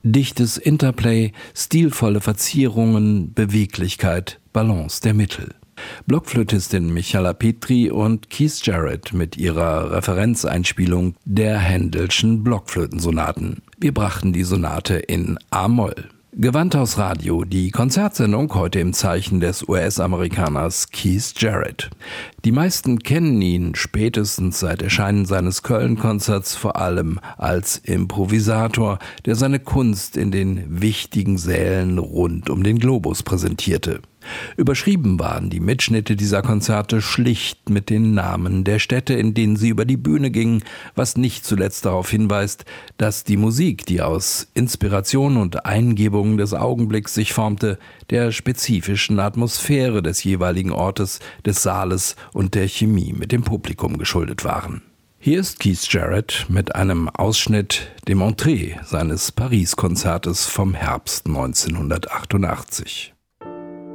Dichtes Interplay, stilvolle Verzierungen, Beweglichkeit, Balance der Mittel. Blockflötistin Michala Petri und Keith Jarrett mit ihrer Referenzeinspielung der Händelschen Blockflötensonaten. Wir brachten die Sonate in a-Moll. Gewandhaus Radio, die Konzertsendung heute im Zeichen des US-Amerikaners Keith Jarrett. Die meisten kennen ihn spätestens seit Erscheinen seines Köln-Konzerts vor allem als Improvisator, der seine Kunst in den wichtigen Sälen rund um den Globus präsentierte. Überschrieben waren die Mitschnitte dieser Konzerte schlicht mit den Namen der Städte, in denen sie über die Bühne gingen, was nicht zuletzt darauf hinweist, dass die Musik, die aus Inspiration und Eingebungen des Augenblicks sich formte, der spezifischen Atmosphäre des jeweiligen Ortes, des Saales und der Chemie mit dem Publikum geschuldet waren. Hier ist Keith Jarrett mit einem Ausschnitt dem Entree seines Paris-Konzertes vom Herbst 1988.